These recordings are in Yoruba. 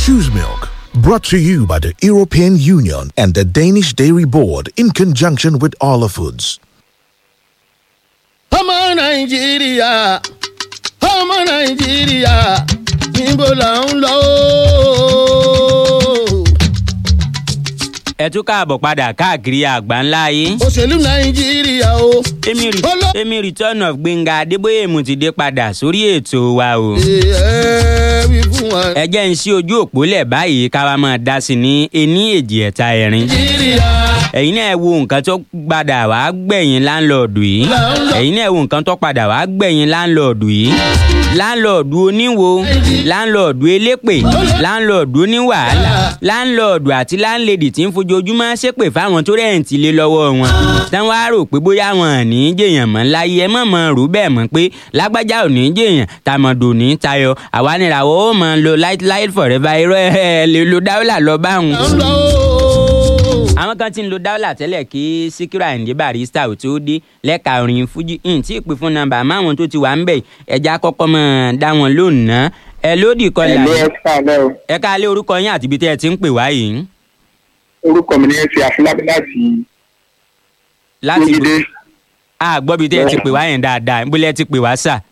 Choose Milk. Brought to you by the European Union and the Danish Dairy Board in conjunction with Arla Foods. Ọmọ Nàìjíríà, ọmọ Nàìjíríà, níbo là ń lọ? Ẹ tún káàbọ̀ padà káàkiri àgbáńlá ayé. Òṣèlú Nàìjíríà o. Èmi return of Gbénga Adébóyè mo ti dé padà sórí ètò wa o. Ẹ jẹ́ ń ṣí ojú òpó lẹ̀ báyìí ká wá máa dá sí ní ení èjì ẹ̀ta ẹ̀rin. Ẹ̀yin náà wo nǹkan tó padà wá gbẹ̀yìn láńlọ́ọ̀dù yìí. Ẹ̀yin náà wo nǹkan tó padà wá gbẹ̀yìn láńlọ́ọ̀dù yìí. Láńlọ́ọ̀dù oníwo, láńlọ́ọ̀dù elépè, láńlọ́ọ̀dù oníwàhálà, láńlọ́ọ̀dù àti láńlẹ́dì tí ń fojoojúmọ́ ṣépè fáwọn tó rẹ̀ǹtì lé lọ́wọ́ wọn. Táwọn á rò pé bóyá wọn ò ní jèèyàn mọ́ láyé ẹ mọ̀ rú bẹ́ẹ̀ mọ́ pé lágbájá ò ní jèèyàn tàmọ̀dò ní tayọ àwa nìràwọ̀ ó mọ̀ lo light forever irọ́ ẹ̀ lè lo dáwọ́là lọ báwọn. Àwọn kan ti ń lo dáwọ́là tẹ́lẹ̀ kí Síkírù Àyìndé Barrister ò tó dé lẹ́ka orin fújì tí ìpè fún nọ́mbà máwọn tó ti wà ń bẹ̀ ẹja kọ́kọ́ mọ̀ dá wọn lónìí. Ẹ lódì kọlà ẹ ká lé orúkọ yín àti ibi tẹ́ ẹ ti ń pè wá yìí. Orúkọ mi ni ẹ fi Afúlábí láti Yégídé. Gbọ́ bí tẹ́ ẹ ti pè wá yẹn dáadáa níbo lẹ ti pè wá sà.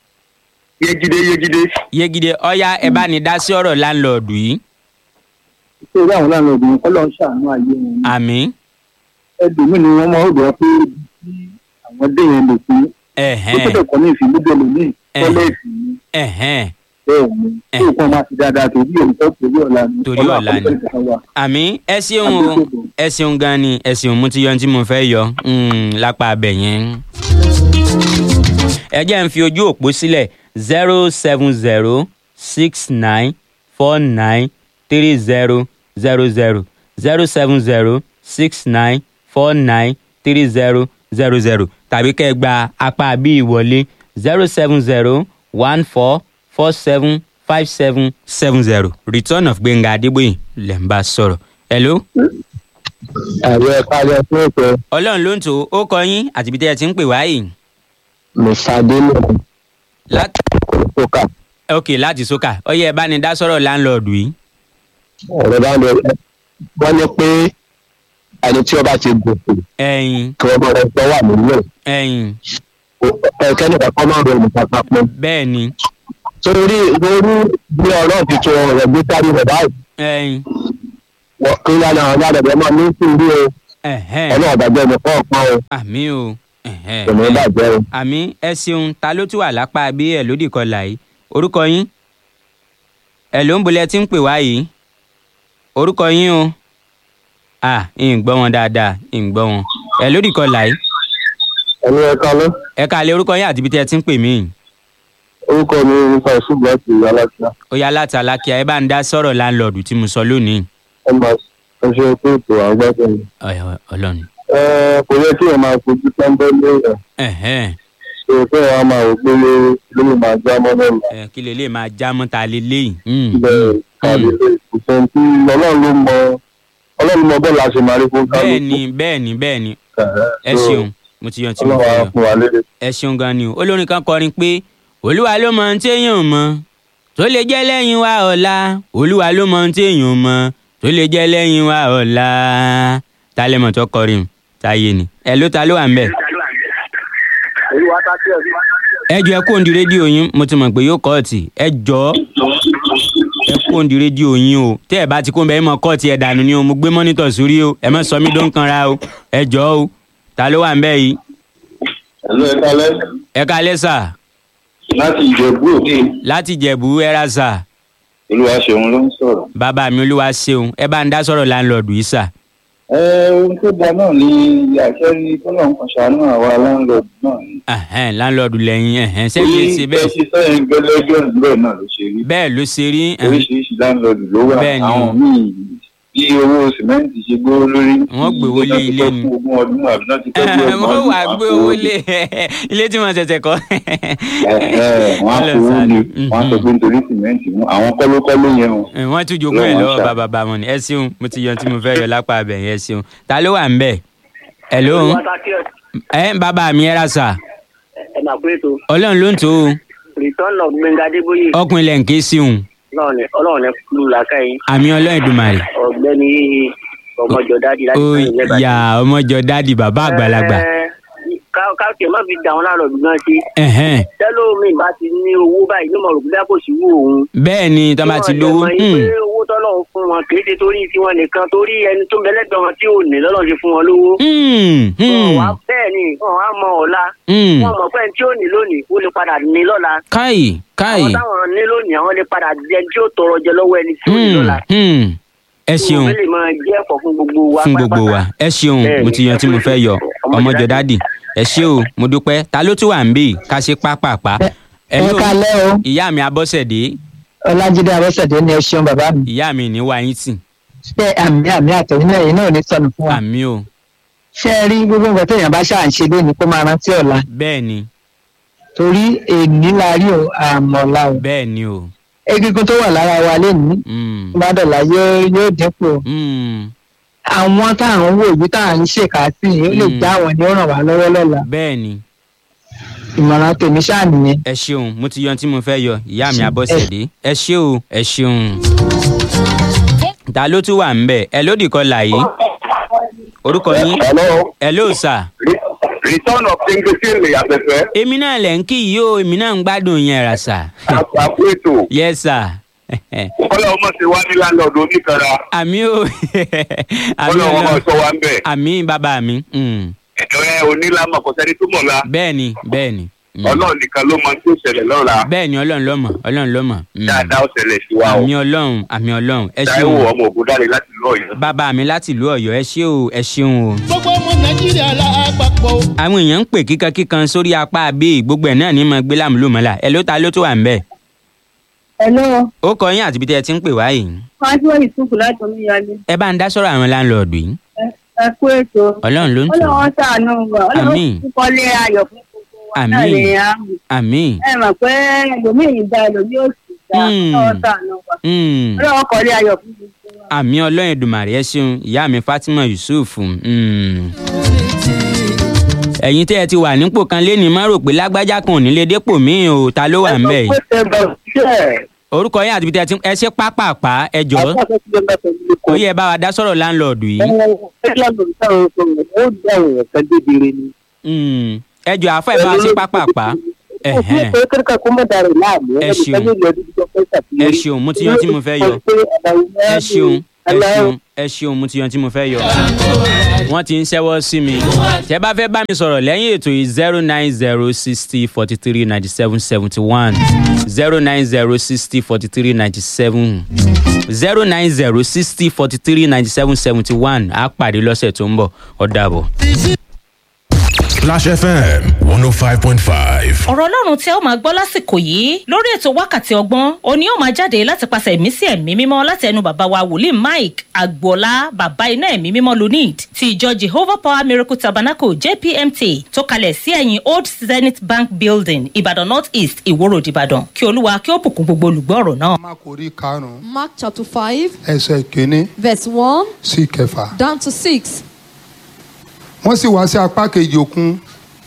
Yégídé ọ̀yá ẹ bá ní dá sí ọ̀rọ̀ láńlọ́ọ̀dù yìí. Ṣé ìwé àwọn láńlọ́ọ̀dù yẹn kọ́ ló ń ṣàánú ayé wọn? Àmín. Ẹdùnmí ni wọ́n máa ń rọ̀ pé bí àwọn dé yẹn lè pín. Ó tó kọ́ ní ìfìlú bẹ̀rẹ̀ ní tọ́lẹ̀tì ni. Bẹ́ẹ̀ ni tí òkun máa ti dáadáa torí òǹtọ́ torí ọ̀la ni. Torí ọ̀la ni. Àmín. Ẹ ṣeun o ẹ ṣeun gan ni ẹ ṣeun mo ti yọ ohun tí mo fẹ́ yọ lápá abẹ yẹn. Ẹ jẹ́ ń fi ojú òpó sílẹ̀ 07069493000 07069493000 tàbí kẹ́ gba apá bí ìwọlé 07014475770 Return of Gbénga Adébóyè lẹ́ ń bá sọ̀rọ̀. Hello. Ààrẹ kájọ fún ètò. Ọlọ́run ló ń tò ó kọ yín àti ibi tẹ́ ẹ ti ń pè wá yìí. Mùsàdélé. Láti Sókà. Ok láti Sókà ó yẹ ẹ bá ní dá sọ̀rọ̀ láńlọ́ọ̀dù yìí. Ọ̀rọ̀ bá lọ wọ́n ní pé ẹni tí ó bá ti gòkè. Kí wọ́n bọ̀rọ̀ tó wà nílẹ̀. Kẹ́nìkan kọ́ máa ń rọrùn pátápọ̀. Bẹ́ẹ̀ ni. Torí bí ọ̀rọ̀ ti tó ọ̀rọ̀ gbé sáré rẹ̀ báyìí. Kí wọ́n náà wọ́n dàgbẹ́ máa ní sùúrù o. Ọlọ́run àgbàjẹ́ mi fọ́ ọ̀pá o. Àmín o. Kò ní bàjẹ́ o. Àmín ẹ ṣeun ta ló tún wà lápá bí ẹ lódì kọlà yìí orúkọ yín ẹ ló ń bolẹ̀ tí ń pè wá yìí orúkọ yín o ń gbọ́ wọn dáadáa ń gbọ́ wọn ẹ lódì kọlà yìí. Ẹni ẹ̀ka lọ. Ẹ̀ka lé orúkọ yín àti ibi tí ẹ ti ń pè mí. Orúkọ mi ni Musa Yusuf láti Alákíá. Ó yá láti Alákíá ẹ bá ń dá sọ̀rọ̀ láńlọ́ọ̀dù tí mo sọ lónìí. Ẹ máa ṣe pé ètò àgbàdo ni. Ọlọ́run. Kò yẹ kí ẹ máa fojú pẹ́ńpẹ́lẹ́ rẹ̀. Ṣé pé ẹ máa rò pé ló máa já mọ́ náà. Kí lè lè máa já mọ́ ta lè léyìn. Bẹ́ẹ̀ kàlẹ́ lè kò sẹ́ni tí Ọlọ́run ló mọ bọ́ọ̀lù àṣẹ máa rí fún kálukú. Bẹ́ẹ̀ni. Ẹ ṣeun mo ti yan tí mo fẹ́ yọ. Ẹ ṣeun gan ni o olórin kan kọrin pé Olúwa ló mọ ohun tí èèyàn mọ̀ tó lè jẹ́ lẹ́yìn wa ọ̀la Olúwa ló mọ ohun tí èèyàn mọ̀ tó lè jẹ́ lẹ́yìn wa ọ̀la ta lè mọ̀ tó kọrin táyé ni. Ẹ ló ta ló wà ń bẹ̀. Ẹ jọ̀ọ́ ẹ kó òǹdí rédíò yín mo ti mọ̀ pé yóò kọ́ọ̀tì ẹ jọ̀ọ́ ẹ kó òǹdí rédíò yín o tẹ́ ẹ bá ti kó ń bẹ ẹ mọ kọ́ọ̀tì ẹ dànù ni o mo gbé mọ́nítọ̀ sórí o ẹ má sọ mí dó ń kanra o ẹ jọ̀ọ́ o ta ló wà ń bẹ̀ yìí. Ẹ kálẹ́ sà. Láti Ìjẹ̀bú Òde. Láti Ìjẹ̀bú ẹ ra sà. Olúwaṣeun ló ń sọ̀rọ̀. Bàbá mi Olúwaṣeun ẹ bá ń dá sọ̀rọ̀ láńlọ́ọ̀dù yìí sà. Ohun tó da náà ni àṣẹ ní kọ́lọ̀ ń kan ṣàánú àwa láńlọ́ọ̀dù náà ni. Láńlọ́ọ̀dù lẹ́yìn sẹ́yìn lè ṣe bẹ́ẹ̀. Bí sẹ́yìn gbẹ́lẹ́jọ́ ìbílẹ̀ náà ló ṣe rí. Bẹ́ẹ̀ ló ṣe rí. Oríṣiríṣi láńlọ́ọ̀dù ló wà. Àwọn míì bí owó sìmẹ́ǹtì ṣe gbówó lórí. Wọ́n gbé owó lé ilé ni. Wọ́n wà gbé owó lé ilé tí wọ́n ṣẹ̀ṣẹ̀ kọ́. Wọ́n á fowó ni wọ́n á sọ pé nítorí sìmẹ́ǹtì mú àwọn kọ́lókọ́ló yẹn o. Wọ́n tún jogún ẹ̀ lọ́wọ́ bàbá wọn ni ẹ ṣeun mo ti yan tí mo fẹ́ yọ lápá abẹ yẹn ṣeun ta ló wà ń bẹ̀. Hello. Bàbá mi ẹ ra sà. Ẹ máa pé tó. Ọlọ́run ló ń tó o. Return of Gbénga Adébóyè. Ọkùnrin ilẹ̀ ń ké sí òun. ọlọ́run ní kúlù làákàyè. àmì ọlọ́run Èdùmàrè. ọ̀gbẹ́ni ọmọjọdádì láti ó yà ọmọjọdádì bàbá àgbàlagbà. káàkiri má fi dà wọn láàárọ̀ gbọ́n sí. tẹ́lómi bá ti ní owó báyìí ló mọ̀ rò bíi kò sí wú òun. bẹ́ẹ̀ ni tó bá ti lówó. owó tọ́lọ́run fún wọn kì í ṣe torí tiwọn nìkan torí ẹni tó ń bẹ lẹ́gbẹ̀ẹ́ wọn tí ò ní lọ́lọ́run ṣe fún wọn lówó. bẹ́ẹ̀ ni wọn á mọ ọ̀la. wọn mọ̀ pé tí ò ní lónìí ó lè padà ní lọ́la. káyì. àwọn táwọn ní lónìí àwọn lè padà jẹ tí ó tọrọ jẹ lọ́wọ́ ẹni tí ò ní lọ́la. ẹ ṣeun fún gbogbo wa ẹ ṣeun mo ti yan tí mo fẹ́ yọ ọmọjọdádì ẹ ṣé o mo dúpẹ́ ta ló tún wà ń bì ká ṣe pápápá. ẹ kálẹ́ o. ìyá mi Abọ́sẹ̀dé. Ọlájídé Abọ́sẹ̀dé ni ẹ ṣeun bàbá mi. ìyá mi ní wáyé tì. ṣé àmì àtẹ̀yìn náà yìí náà ní sọnù fún wa. àmì o. ṣé ẹ rí gbogbo nǹkan téèyàn bá ṣáà ń ṣe lónìí kó máa rántí ọ̀la. bẹ́ẹ̀ ni. torí èní la rí o àmọ̀la o. bẹ́ẹ̀ ni o. egungun tó wà lára wa lénìí ìbádọ́là yóò dínkù. àwọn tá à ń wò yìí tá à ń ṣèkà sí i ó lè já àwọn ni ó ràn wá lọ́wọ́ lọ́la. bẹ́ẹ̀ ni. ìmọ̀ràn tèmi ṣáà nìyẹn. ẹ ṣeun mo ti yan tí mo fẹ́ yọ ìyá mi Abọ́sẹ̀dé ẹ ṣé o ẹ ṣeun. ta ló tún wà ń bẹ̀ ẹ lódì kan là yìí orúkọ yín. hello sir. return of english lè yàtẹ̀fẹ́. èmi náà lẹ̀ ń kí yìí o èmi náà ń gbádùn yẹn rà sà. àpòètò. yes sir. ọlọ́run mọ̀ sí wa ní láńlọ́ọ̀dù oníkanra. àmì o. ọlọ́run mọ̀ sọ wa ń bẹ̀. àmì bàbá mi. onílàmọ̀ kò sẹ́ni tó mọ̀ la. bẹ́ẹ̀ni bẹ́ẹ̀ni. ọlọ́run nìkan ló mọ tó ṣẹlẹ̀ lọ́la. bẹ́ẹ̀ni ọlọ́run ló mọ̀ ọlọ́run ló mọ̀. dáadáa ó ṣẹlẹ̀ sí wa o. àmì ọlọ́run ẹ ṣeun. Táíwò ọmọ Ògúndáre láti ìlú Ọ̀yọ́. bàbá mi láti ìlú Ọ̀yọ́ ẹ ṣé o ẹ ṣeun o. gbogbo ọmọ Nàìjíríà lápapọ̀. àwọn èèyàn ń pè kíkankíkan sórí apá abẹ́ gbogbo ẹ̀ náà ní mọ̀ gbé lámúlòmọ́lá ẹ ló ta ló tó wà ń bẹ̀. Hello. ó kọ yín àti ibi tẹ́ ẹ ti ń pè wá yìí. Fájúwọ̀ Yusufu láti Omiyale. ẹ bá ń dá sọ̀rọ̀ àwọn láńlọ́ọ̀dù yìí. ẹ kú ètò. ọlọ́run ló ń tò. ọlọ́run ṣàánú wa. àmín. ọlọ́run kọ́lé ayọ̀ fún gbogbo wa. àmín. àmín. ẹ mọ̀ pé ẹlòmíì da ẹlòmíì ò sì da ọlọ́run ṣàánú wa. ọlọ́run kọ́lé ayọ̀ fún gbogbo wa. àmín ọlọ́run Èdùmàrè ẹ ṣeun ìyá mi Fatima Yusuf. ẹ̀yin tẹ́ ẹ ti wà nípò kan léni má rò pé lágbájá kan ò ní lè dépò míì o ta ló wà ń bẹ̀ yìí. orúkọ yín àti ibi tẹ́ ẹ ti ẹ ṣe pápápá ẹ jọ̀ọ́ ó yẹ bá wa dá sọ̀rọ̀ láńlọ́ọ̀dù yìí. ẹ jọ̀ọ́ àfọ ẹ bá wa ṣe pápápá. ẹ ṣeun mo ti yan tí mo fẹ́ yọ ẹ ṣeun mo ti yan tí mo fẹ́ yọ. wọ́n ti ń ṣẹ́wọ́ sí mi. tẹ́ bá fẹ́ bá mi sọ̀rọ̀ lẹ́yìn ètò yìí 09060 43 97 71 09060 43 97 09060 43 97 71 á pàdé lọ́sẹ̀ tó ń bọ̀ ó dàbọ̀. Flash FM 105.5. ọ̀rọ̀ ọlọ́run tí ẹ ó máa gbọ́ lásìkò yìí lórí ètò wákàtí ọgbọ́n òní ó máa jáde láti pàṣẹ ẹ̀mí sí ẹ̀mí mímọ́ láti ẹnu bàbá wa wòlíì Mike Agboola bàbá iná ẹ̀mí mímọ́ lunid ti ìjọ Jehovah Power Miracle Tabernacle JPMT tó kalẹ̀ sí ẹ̀yìn Old Zenith Bank Building Ìbàdàn North East Ìwó Road Ìbàdàn kí Olúwa kí ó bùkún gbogbo olùgbọ́ ọ̀rọ̀ náà. Mark orí karùn-ún. Mark chapter 5. ẹsẹ̀ ìkíní. verse 1. sí kẹfà. down to 6. wọ́n sì wá sí apá kejì òkun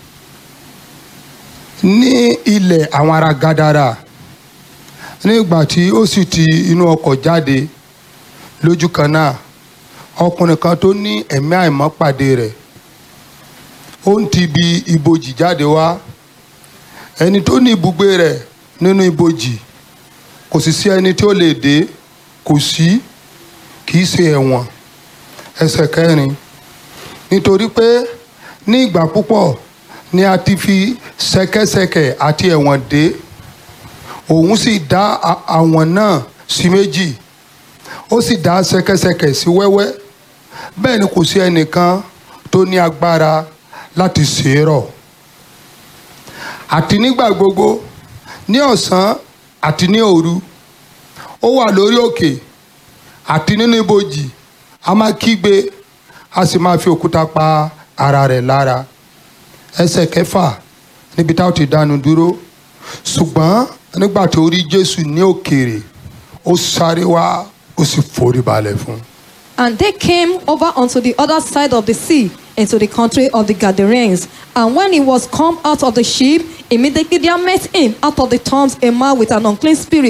ní ilẹ̀ àwọn ará Gádárà nígbà tí ó sì ti inú ọkọ̀ jáde lójú kan náà ọkùnrin kan tó ní ẹ̀mí àìmọ́ pàdé rẹ̀ ó ń ti ibi ibojì jáde wá ẹni tó ní ibùgbé rẹ̀ nínú ibojì kò sì sí ẹni tí ó lè dé kò sí kì í ṣe ẹ̀wọ̀n. ẹsẹ̀ kẹrin nítorí pé ní ìgbà púpọ̀ ni a ti fi ṣẹ̀kẹ̀ṣẹ̀kẹ̀ àti ẹ̀wọ̀n dé òun sì dá àwọn náà sí méjì ó sì dá ṣẹ̀kẹ̀ṣẹ̀kẹ̀ sí wẹ́wẹ́ bẹ́ẹ̀ ni kò sí ẹnìkan tó ní agbára láti ṣe é rọ̀ àti nígbà gbogbo ní ọ̀sán àti ní òru ó wà lórí òkè àti nínú ibojì a máa kígbe a sì máa fi òkúta pa ara rẹ̀ lára. ẹsẹ̀ kẹfà níbi táwọn ti dánu dúró ṣùgbọ́n nígbà tó rí Jésù ní òkèèrè ó sáré wá ó sì forí balẹ̀ fún. And they came over unto the other side of the sea, into the country of the Gadarenes. And when he was come out of the ship, immediately there met him out of the tombs a man with an unclean spirit,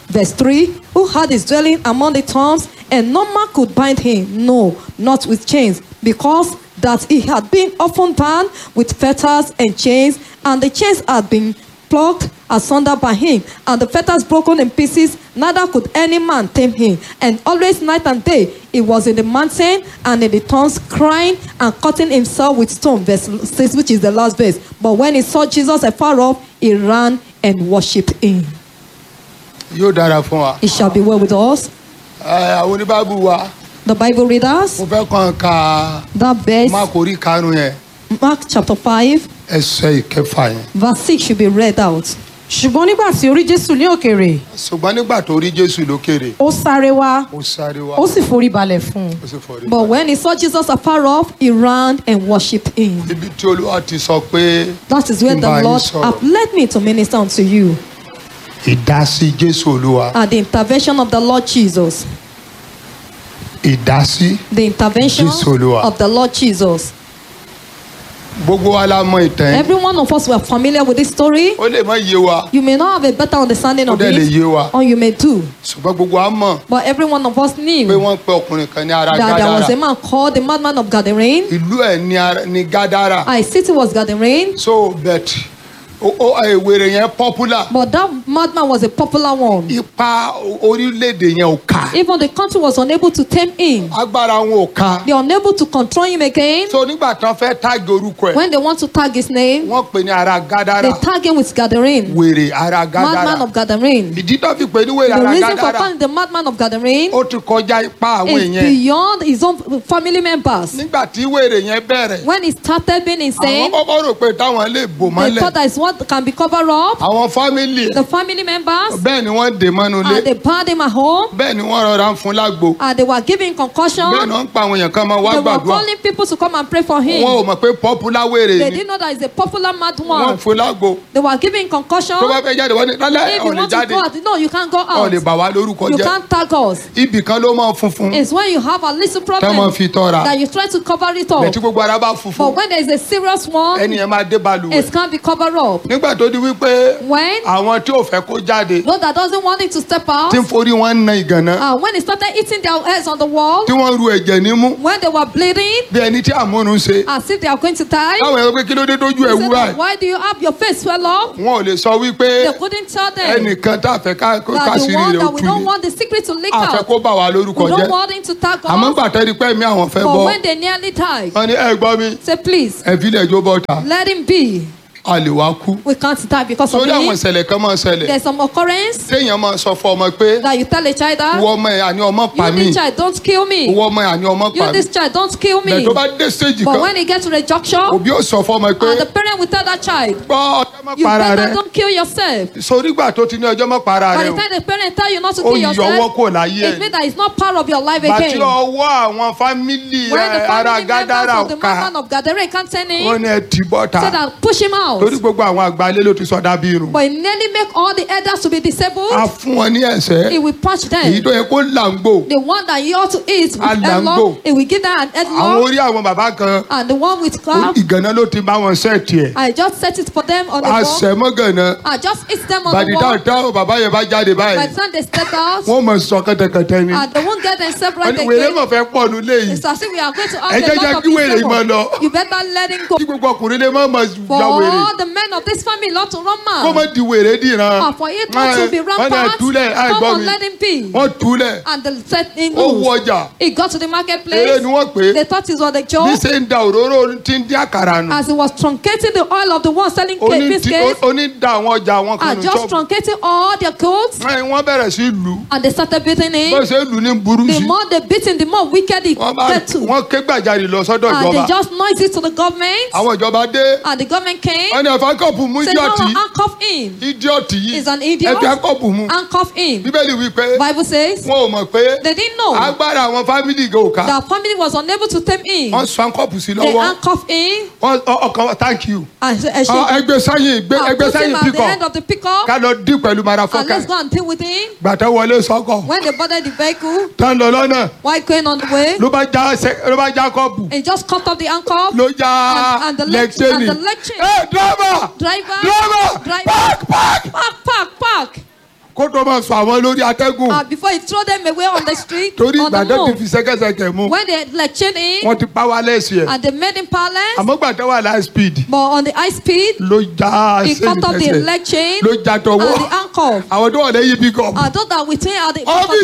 Verse 3, who had his dwelling among the tombs, and no man could bind him, no, not with chains, because that he had been often bound with fetters and chains, and the chains had been plucked asunder by him, and the fetters broken in pieces, neither could any man tame him. And always night and day he was in the mountain and in the tombs, crying and cutting himself with stone. Verse 6, which is the last verse. But when he saw Jesus afar off, he ran and worshipped him. Yóò dára fún wa. It shall be well with us. Àwọn oníbàbù wa. The Bible readers. Mo fẹ́ kàn ká. That verse. Mark orí karùn-ún yẹn. Mark chapter 5. Ẹsẹ̀ ìkẹfà yẹn. Verse 6 should be read out. Ṣùgbọ́n nígbà tí ó rí Jésù ní òkèèrè. Ṣùgbọ́n nígbà tó rí Jésù lókèèrè. Ó sáré wá. Ó sáré wá. Ó sì forí balẹ̀ fún un. Ó sì forí balẹ̀. But when he saw Jesus afar off, he ran and worshipped him. Ibi tí Olúwa ti sọ pé. That is where the Lord hath led me to minister unto you. Ìdásí Jésù Olúwa. At the intervention of the Lord Jesus. Ìdásí. The intervention Jésù Olúwa. of the Lord Jesus. Gbogbo wa la mọ ìtàn. Every one of us were familiar with this story. Ó lè má yé wa. You may not have a better understanding of Ó dẹ̀ lè it, yé wa. or you may do. Ṣùgbọ́n gbogbo wa mọ̀. But every one of us knew Pé wọ́n pe ọkùnrin kan ní ara that there was a Gádárà. man called the madman of Gadarene. Ìlú ẹ̀ ní Gádárà. His city was Gadarene. So bet wèrè yẹn popular. But that madman was a popular one. Ipa orílẹ̀-èdè yẹn ò ká. Even the country was unable to tame him. Agbára wọn ò ká. They are unable to control him again. So nígbà tán fẹ́ táàgì orúkọ ẹ̀. When they want to tag his name, Wọ́n pè ní ara Gádárà. they tag him with Gadarene. Wèrè ara Madman Gádárà. of Gadarene. Ìdí tó fi pè ní wèrè The ara reason for Gádárà. calling the madman of Gadarene Ó ti kọjá ipa àwọn is èèyàn. beyond his own family members. Nígbà tí wèrè yẹn bẹ̀rẹ̀. When he started being insane, Àwọn kọ́kọ́ rò pé táwọn lè bò they mọ́lẹ̀. thought that is what can be covered up. Àwọn fámìlì The family members, bẹ́ẹ̀ ni wọ́n dè mọ́nu and lé. they bound him at home, Bẹ́ẹ̀ ni wọ́n rọra ń fún lágbo. and they were giving concussion. Bẹ́ẹ̀ ni wọ́n ń pa àwọn èèyàn kan máa wá They were gbàdúrà. calling people to come and pray for him. Wọn ò mọ̀ pé popular wèrè They ni. didn't know that he's a popular Wọ́n madman. fún lágbo. They were giving concussion. Tó bá fẹ́ jáde wọ́n ní lálẹ́ If you ò lè want to jáde. go out, no, you can't go Ò lè out. bà wá lórúkọ You jẹ́. can't tag us. Ibì kan ló máa funfun. It's when you have a little Tẹ́ máa problem fi tọ́ra. that you try to cover it up. Bẹ̀tí gbogbo ara bá But funfun. when there is a serious one, Ẹni yẹn máa dé balùwẹ̀. it can't be covered up. Nígbà tó di wípé When àwọn tí ò fẹ́ kó jáde. those that doesn't want it to step out, Tí ń forí wọn na ìgànná. when he started hitting their heads on the wall, Tí wọ́n ru ẹ̀jẹ̀ nímú. when they were bleeding, Bí ẹni tí àmúnu ń ṣe. as if they are going to die, Káwọn ẹ̀rọ pé kí ló dé tójú he ẹ̀ said, wúrà. why do you have your face swell up? Wọn ò lè sọ wípé They couldn't tell them ẹnìkan tá a fẹ́ that the kásìrì one rẹ̀ ó that we tú don't ni. want the secret to leak A fẹ́ out. kó bà wá lórúkọ We don't jẹ́. want him to tag Àmọ́ us. gbà tẹ́lẹ̀ pé ẹ̀mí àwọn fẹ́ But bọ́. when they nearly died, Wọ́n ní ẹ gbọ́ mi. say please, Ẹ fi ilẹ̀ jó bọ́ta. let him be. A lè wá kú. We can't die because of Sórí àwọn him. ìṣẹ̀lẹ̀ kan máa ṣẹlẹ̀. There's some occurrence Téèyàn máa sọ fún ọmọ pé that you tell a child that ìwọ ọmọ ẹ̀ àní ọmọ pa you mí. this child don't kill me. Ìwọ ọmọ ẹ̀ àní ọmọ pa You mí. this child don't kill Bẹ̀ me. tó bá dé stage But kan, when he gets to the junction, òbí ò sọ fún ọmọ pé and the parent will tell that child, gbọ́ ọjọ́ mọ́ you para better rẹ̀. don't kill yourself. Sórí ìgbà tó ti ní ọjọ́ mọ́ para By rẹ̀ the o. time the parent tell you not to Ó kill yọ ọwọ́ yourself, kò láyé it ẹ̀. means that it's not part of your life Bàtí again. ọwọ́ àwọn fámìlì When the ara family members Gádárà of the ká. madman of Gadarene can't tell Wọ́n him, ní ẹ tì bọ́ta. say that push him out. Torí gbogbo àwọn àgbálẹ̀ ló ti sọ dábí irun. But he nearly make all the elders to be disabled. A fún wọn ní ẹ̀sẹ̀. He will punch Èyí them. tó yẹ kó làǹgbò. The one that you ought to eat with Alango. headlock, he will give them an Àwọn headlock. orí àwọn bàbá kan. And the one with clap, Ìgànná ló ti bá wọn sẹ́ẹ̀tì ẹ̀. I just set it for them on the A wall. sẹ̀ mọ́ gànná. I just hit them on Bàdí the wall. táwọn bàbá yẹn bá jáde By báyìí. the time they step out, Wọ́n mọ̀ sọ kẹ́tẹ́kẹ́tẹ́ ni. and they won't get themselves Wọ́n right ní wèrè again. mọ̀ fẹ́ pọ̀ nù léyìí. It's as if we are going to Ẹ have jẹ́ a jẹ́ lot of kí wèrè yìí máa people. lọ. You better let him go. Kí gbogbo ọkùnrin lè má mọ̀ For ya wèrè. all the men of this family not to run Kó mad. má di wèrè dìran. And for it not to be Wọ́n ní rampant, ẹ̀túlẹ̀ come àìgbọ́ on, mi. let him be. Wọ́n túlẹ̀. And they set him Ó wọ loose. ọjà. He got to the Eré marketplace. ni wọ́n pè é. They thought it was a Bí joke. ṣe ń da òróró tí ń dín àkàrà nù. As he was truncating the oil of the one selling cake biscuits, Oní da àwọn ọjà àwọn kan and nù just ṣọ́ọ̀bù. truncating all their coats, Wọ́n bẹ̀rẹ̀ sí lù ú. and they started beating Bó him. ṣe lù ú ní burú The sí. more they beat him, the more wicked he get to. Wọ́n ké gbàjarì lọ sọ́dọ̀ And they ìjọba. just noised it to the government. Àwọn ìjọba dé. And the government came. Wọ́n ní ẹ̀fọ́ kọ́ọ̀pù mú Said, no, ídíọ̀tì. handcuff him. Ídíọ̀tì yìí. He's an idiot. Ẹ̀fọ́ kọ́ọ̀pù mú. Handcuff him. Bíbélì wí pé Bible says wọn ò mọ̀ pé they didn't know agbára àwọn fámìlì gan ò ká. that family was unable to tame him. Wọ́n sọ kọ́ọ̀pù sí They lọ́wọ́. handcuff him. Ọkàn thank you. And Ẹgbẹ́ sáyìn ẹgbẹ́ put him sáyìn at the píkọ̀. end of the pickup. Ká lọ dín pẹ̀lú And marafọ́kà. let's go and deal with him. Gbàtẹ́ wọlé sọ́kọ̀. When they boarded the vehicle, Tán lọ lọ́nà. while going on the way, Ló bá já kọ́ọ̀pù. he just cut off the handcuff. Ló já And the leg lẹ́kítẹ́nì. chain. Ẹ driver! Driver, Driver! driver, Park! park. kó tó máa sọ àwọn lórí atẹ́gùn. Before he throw them away on the street. Torí on the ìgbàdàn ti move. fi ṣẹ́kẹ́ṣẹkẹ̀ mú. When they like chain him. Wọ́n ti powerless yẹ. And they made him powerless. Àmọ́ gbàdán wà láì speed. But on the high speed. Ló já he cut off the ẹsẹ̀. leg chain. Ló já tọwọ́. And the ankle. Àwọn tó wà lẹ́yìn pick up. I thought that with him at the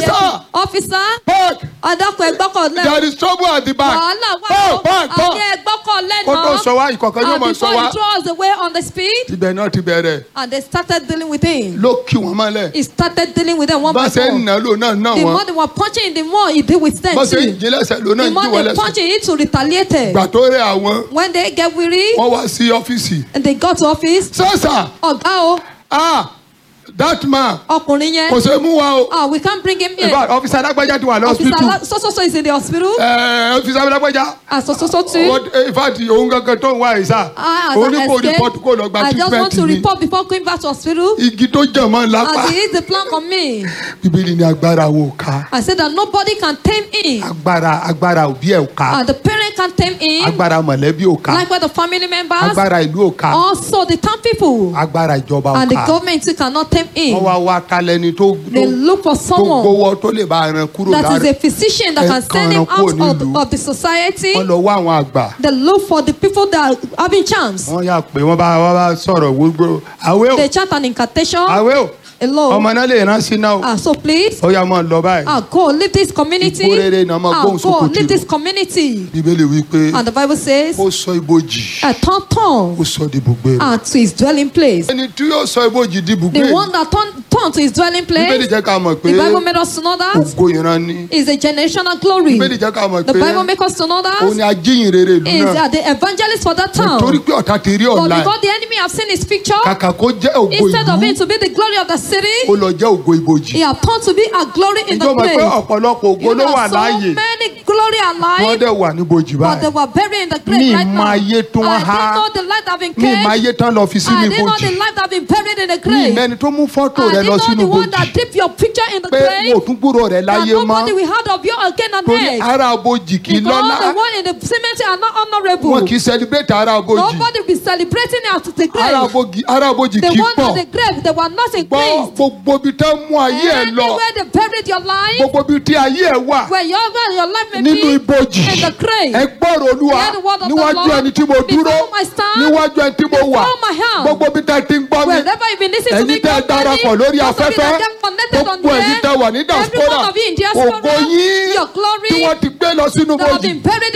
Officer. Park. Adakọ̀ ẹgbọ́kọ̀ lẹ́nu. There is trouble at the back. Wàhálà wà ó. Àní ẹgbọ́kọ̀ lẹ́nu. Kó tó sọ wá ìkọ̀kan yóò mọ̀ sọ wá. And before he throw us away on the speed. Ibẹ̀ náà ti bẹ̀rẹ̀. And they started dealing with him. Ló kí wọn mọ́lẹ̀. He started dealing with them one by one. Bá ṣe ń nà ló náà ná wọn. The more they were punching, the more he did with them too. Bá ṣe ń jí lẹ́sẹ̀ ló náà jí wọlé. The more they punching, he to retaliate. Gbà tó rẹ̀ àwọn. When they get weary. Wọ́n wá sí ọ́fíìsì. And they got to office. Sọ́sà. Ọ̀gá o. That man. Ọkùnrin yẹn. Kò ṣe mú wa o. We can't bring him in. Officer Alágbájá ti wà ní hospital. Officer so is in the hospital. Officer Alágbájá. So too. In fact, òun gangan tó ń wá ẹ̀ sá. Òun ní kò report kó lọ gba treatment ni. I just want to report before going back to hospital. Igi tó jẹ̀ mọ́ lápá. And he is the plan for me. Bíbélì ni agbára wo ká. I said that nobody can tame him. Agbára òbí ẹ̀ ò ká. And the parent can tame him. Agbára mọ̀lẹ́bí ò ká. Likewise the family members. Agbára ìlú ò ká. Also the town people. Agbára ìjọba ò ká. And the government too cannot tame him. Wọ́n wá talẹ́ni tó they look for someone gbowó tó lè bá ẹran kúrò that is a physician that can send him out of the society. wọ́n lọ wá àwọn àgbà. they look for the people that are having charms. wọ́n yà pé wọ́n bá sọ̀rọ̀ gbogbo. àwẹ̀ o. they chant an incantation. àwẹ̀ o. Hello. ọmọ náà lè rán sí náà. So please. ó yá máa lọ báyìí. Go leave this community. ìkórèrè náà máa gbóhùn sókòtì. Go leave this community. bíbélì wí pé. And the Bible says. ó sọ ibojì. Turn. ó sọ di ibùgbé rẹ̀. To his dwelling place. ẹni tí yóò sọ ibojì di ibùgbé. the one that turn to his dwelling place. bíbélì jẹ́ ká mọ̀ pé. the Bible made us to know that. ògo ìran ni. is a generational glory. bíbélì jẹ́ ká mọ̀ pé. the Bible make us to know that. òun ni ajíhìnrere ìlú náà. is the evangelist for that town. nítorí pé ọ̀tá ti rí ọ̀la. but because the enemy have seen his picture. kàkà kó jẹ́ ògo ìlú. instead of it to be the glory of the city. ó lọ jẹ́ ògo ibojì. he have turned to be a glory in the place. ìjọba pé ọ̀pọ̀lọpọ̀ ògo ló wà láàyè. so many glory alive. wọ́n dẹ̀ wà ní ibojì báyìí. but they were buried in the grave right now. mi máa yé tó wọ́n há. I didn't know the light have been caged. mi máa yé tán lọ fi sínú ibojì. I didn't know the light have been buried in the grave. mi mẹ́ni tó mú fọ́tò rẹ lọ sínú ibojì. I didn't know the one that dip your picture in the grave. pé mo tún gbúrò rẹ láyé mọ́. nobody will heard of you again on earth. torí ara ibojì kì í lọ́lá. because the one in the cemetery are not honourable. wọn kì í celebrate ara ibojì. nobody be celebrating at the grave. ara ibojì kì í pọ̀. the one at the grave they were not increased. gbogbo ibi tẹ́ mú ayé ẹ lọ. anywhere they buried your life. gbogbo ibi tí ayé ẹ wà. where your life may nínú be. ibojì. in the grave. ẹ gbọ́rọ̀ Olúwa níwájú ẹni tí mo dúró. níwájú ẹni tí mo wà. gbogbo ibi tẹ́ ti ń gbọ́ mi. wherever you been listening to me. ẹni tẹ́ darapọ̀ lórí afẹ́fẹ́. gbogbo ẹni tẹ́ wà ní diaspora. ògo yín tí wọ́n ti gbé lọ sínú ibojì.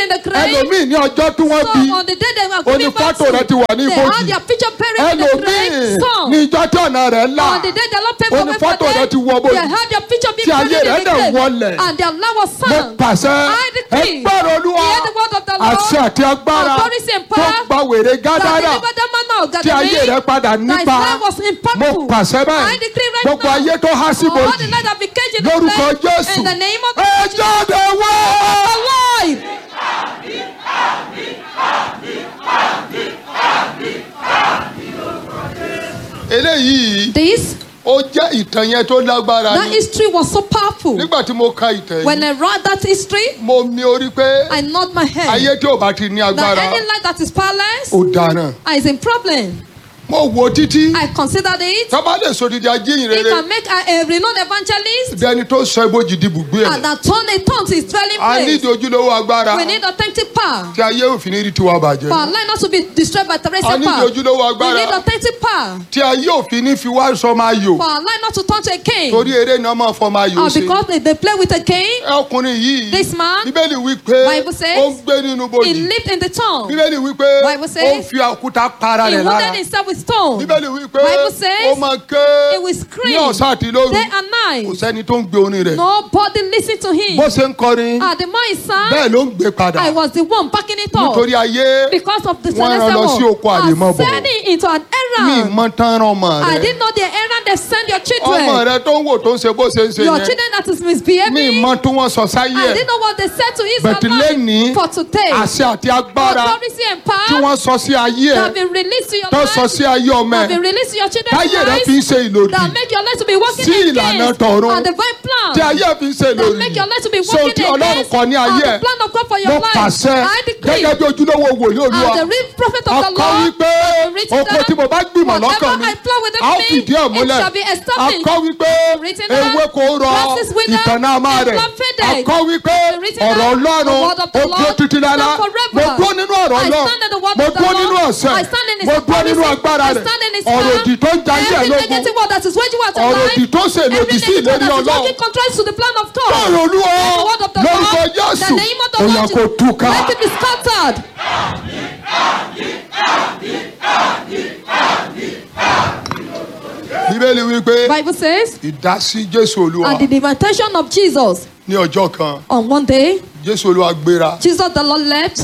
ẹlòmíì ní ọjọ́ tí wọ́n bí. oní fọ́tò rẹ ti wà ní ibojì. ẹlòmíì ní ìjọ tí ọ̀nà rẹ̀ là. oní fọ́tò rẹ ti wọ ibojì. tí ayé rẹ̀ dẹ̀ wọlẹ̀. mo pàṣẹ ẹ gbọ́dọ̀ Olúwa àṣẹ àti agbára tó gba wèrè Gádárà tí ayé rẹ̀ padà nípa. mo pàṣẹ bẹ́ẹ̀ gbogbo ayé tó há sí ibojì lórúkọ Jésù ẹ jáde wá. eléyìí. ó jẹ́ ìtàn yẹn tó lágbára ni. that history was so powerful. nígbà tí mo ka ìtàn yìí. when I read that history. mo mi orí pé. I nod my head. ayé tí ò bá ti ní agbára. that any life that is powerless. ó dáná. is in problem. mo wo títí. I considered it. tọ́ba lè sọ dídí ajíhìnrere. it can make a renowned evangelist. dẹni tó sọ ibojì di ibùgbé ẹ̀. and that turn to his dwelling place. a ní ìdí ojúlówó agbára. we need authentic power. tí ayé òfin ní rí tiwa bàjẹ́. for our life not to be destroyed by terrestrial power. a ní ìdí ojúlówó agbára. we need authentic power. tí ayé òfin ní fi wá sọ máa yò. for our life not to turn to a king. torí eré náà máa fọ máa yò ṣe. because they play with a king. ọkùnrin yìí. this man. bíbélì wí pé. Bible says. ó ń gbé nínú bojì. he lived in the tomb. bíbélì wí pé. Bible says. ó ń fi òkúta para rẹ̀ lára. he wounded himself with stone. bíbélì wí pé. Bible says. ó máa ké. he will scream. ní ọ̀sán àti lóru. day and night. kò sẹ́ni tó ń gbé orin rẹ̀. nobody listen to him. bó ṣe ń kọrin. the more he sang. bẹ́ẹ̀ ló ń gbé padà. I was the one backing it up. nítorí ayé. because of the celestial world. wọ́n rán lọ sí oko àrèmabọ̀. sending into an errand. mi mọ tán rán ọmọ rẹ. I didn't know the errand they send your children. ọmọ rẹ tó ń wò tó ń ṣe bó ṣe ń ṣe yẹn. your children that is misbehaving. mi mọ tó wọn sọ sáyé. I didn't know what they said to Israel. bẹ̀tì lẹ́ni for today. àṣẹ àti agbára. authority and power. tí wọ́n sọ sí ayé ẹ̀. that have been released to your tó life. sọ sí ayé ọmọ have been ẹ̀ released to your children's táyé rẹ̀ lives fi ń ṣe ìlòdì that make your life to be working sí ìlànà against tọ̀run our divine plan. tí ayé fi ń ṣe That ìlòdì make your life to be so working tí ọlọ́run against kọ ní ayé the ẹ̀ plan of God for your mo life. pàṣẹ I decree gẹ́gẹ́ bí ojúlówó wòlíì olúwa as the real prophet of the ọkọ Lord, wípé written oko down, tí mo bá gbìmọ̀ lọ́kàn whatever mi I plan within a ó me, fìdí ẹ̀ it múlẹ̀ shall be established. akọ wípé Written down, ewé kò rọ grasses wither, ìtànná àmà and rẹ̀ plant faded. akọ wípé Written ọ̀rọ̀ down, ọlọ́run the word of the ó dúró Lord títí lára stand forever. mo dúró nínú ọ̀rọ̀ I ọlọ́run stand in the word mo of the dúró Lord. nínú ọ̀sẹ̀ I stand in his mo dúró nínú promises. agbára I rẹ̀ stand in his ọ̀rọ̀ power. òdì tó ń jayé ẹ̀ Every lógun negative word that is waging war to ọ̀rọ̀ life, òdì tó ṣe every lòdì sí negative word ìlérí that is ọlọ́run working contrary to the plan of God. báwo olúwa The word of the lórúkọ Lord, Jésù the name of the ó yá Lord, kó túká. let it be scattered. bíbélì wípé Bible says, ìdásí jésù olúwa at the invitation of Jesus, ní ọjọ́ kan on one day, jésù olúwa gbéra Jesus the Lord left.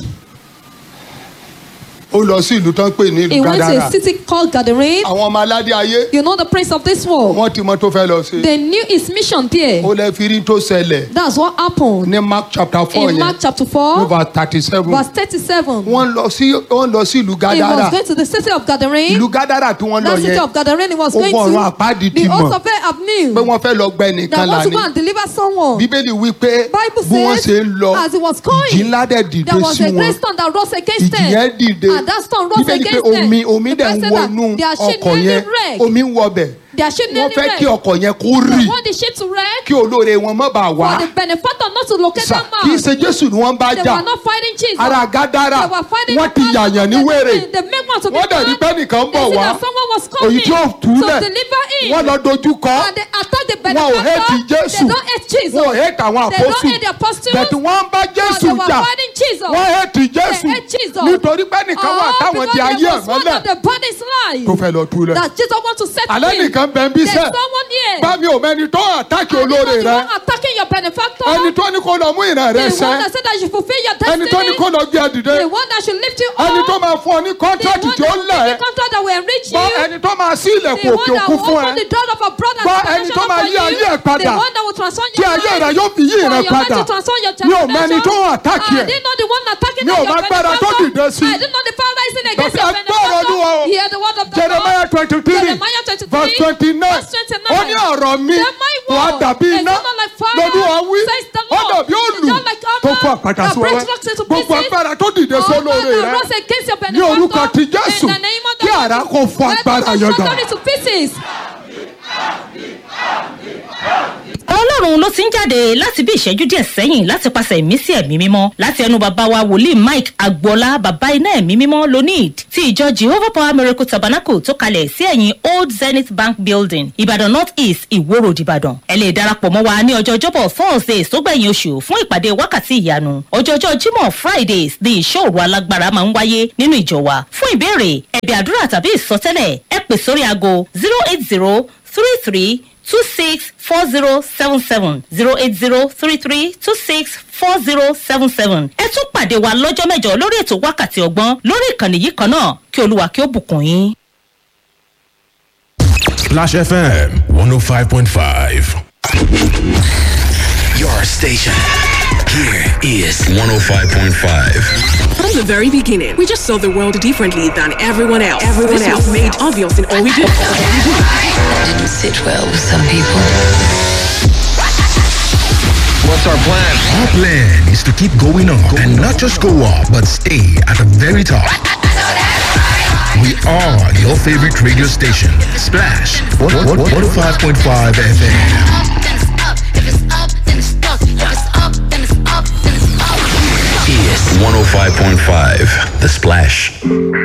ó lọ sí ìlú tó ń pè ní He ìlú went to gádàrà a city called Gadarene. àwọn ọmọ aládé ayé You know the prince of this world. wọ́n ti mọ tó fẹ́ lọ sí They knew his mission there. ó lè fi rí tó ṣẹlẹ̀ That's what happened. ní mark chapter 4 In yẹn Mark chapter 4, over 37 verse 37. wọ́n lọ sí ìlú He gádàrà was going to the city of Gadarene. ìlú gádàrà tí wọ́n lọ That city yẹn of Gadarene he was going ogun ọ̀run àpáàdì to. ti The mọ̀ host of it have knew pé wọ́n fẹ́ lọ gba ẹnìkan that want to lání go and deliver someone. bíbélì wípé Bible bí wọ́n says, ṣe ń lọ as he was going, ìjì ńlá dẹ̀ dìde there was sí a wọn great storm that rose against ìjì them. yẹn dìde And that storm rose bíbélì pé against them. omi The dẹ̀ ń Bible said wọnú that their ship ọkọ̀ nearly yẹn wrecked. omi ń wọbẹ̀ Their ship wọ́n nearly fẹ́ kí wrecked. ọkọ̀ yẹn kó rì They want the ship to wreck kí olóore wọn má bàa wá for the benefactor not to locate Sà, that man. kì í ṣe jésù ni wọ́n bá They jà were not fighting Jesus. ara gádàrà They were fighting wọ́n the ti man yàyàn ní that wèrè they make one to be wọ́n dẹ̀ rí mad. pé nìkan ń They bọ̀ see wá that someone was èyí coming tí ó to túlẹ̀ deliver him. wọ́n lọ dojú kọ And they attack the wọn ò hẹ́ẹ̀tì benefactor. jésù They don't hate Jesus. wọn ò hẹ́ẹ̀tì àwọn They don't àpọ́sù hate the apostles. bẹ̀tù wọ́n ń bá jésù They were jà fighting Jesus. wọ́n hẹ́ẹ̀tì jésù They hate Jesus. nítorí pé nìkan wà táwọn di ayé ẹ̀ because there was one mọ́lẹ̀ of the body's life tó fẹ́ lọ túlẹ̀ that Jesus want to set alẹ́ free. nìkan bẹ́ẹ̀ ń bí There's sẹ́ someone here. bá mi ò mẹ́ni tó àtàkì And olóore the rẹ one attacking your benefactor. ẹni tó ní kó lọ mú ìran rẹ The sẹ́ one that said that you fulfill your ẹni destiny. tó ní kó lọ gbé ẹ dìde The one that should lift you up. ẹni tó máa fún ọ ní The kọ́ńtrátì one tí ó that will lẹ̀ give the contract that will enrich gbọ́ you. ẹni tó máa sí The ilẹ̀kùn one òkè that òkun will fún ẹ open the door of a brother gbọ́ and ẹni tó supernatural máa for yí ayé ẹ̀ you. padà The one that will transform tí your ayé life. rẹ yóò fi yí For ìran your life padà to transform your mi ò mẹ́ni tó generation. àtàkì I ẹ̀ didn't know the one attacking mi ò your mọ agbára tó benefactor. dìde sí I didn't know the power rising against Dọ̀tí your agbára Olúwa o. benefactor. Hear the word of the Jeremiah Lord. 23 Jeremiah 23 verse 29 verse 29. ó ní ọ̀rọ̀ mi Then my wà word dàbí is iná not like fire, lọ́dún wí says the ó Lord. dàbí òlù It's not like tó hammer fún àpàtà that sí breaks wẹ́wẹ́ rocks into gbogbo pieces. agbára tó dìde All sólóore that rẹ rose against your ní orúkọ benefactor. ti Jésù In the name of the kí Lord. àrá kó fún Let agbára them yẹn shatter dànù. it to pieces. ọlọ́run ló ti ń jáde láti bí ìṣẹ́jú díẹ̀ sẹ́yìn láti pàṣẹ ìmísí ẹ̀mí mímọ́ láti ẹnu bàbá wa wòlíì Mike Agboola bàbá iná ẹ̀mí mímọ́ lonid ti ìjọ Jehovah Power Miracle Tabernacle tó kalẹ̀ sí ẹ̀yìn Old Zenith Bank Building Ìbàdàn North East Ìwó Road Ìbàdàn. ẹ lè darapọ̀ mọ́ wa ní ọjọ́ ọjọ́bọ̀ Thursdays tó gbẹ̀yìn oṣù fún ìpàdé wákàtí ìyanu. ọjọ́jọ́ Jímọ̀ Fridays ni ìṣọ́-òru alágbára máa ń wáyé nínú ìjọ wa. fún ìbéèrè ẹ̀bẹ̀ àdúrà tàbí ìsọtẹ́lẹ̀ ẹ pè sórí aago 08033264077 08033264077. ẹ tún pàdé wa lọ́jọ́ mẹ́jọ lórí ètò wákàtí ọgbọ́n lórí ìkànnì yìí kan náà kí Olúwa kí ó bùkún yín. Splash FM 105.5. Your station. Here is 105.5. From the very beginning, we just saw the world differently than everyone else. This was made obvious in all we do. Didn't sit well with some people. What's our plan? Our plan is to keep going up and not just go up, but stay at the very top. We are your favorite radio station, Splash 105.5 FM. Is 105.5 The Splash.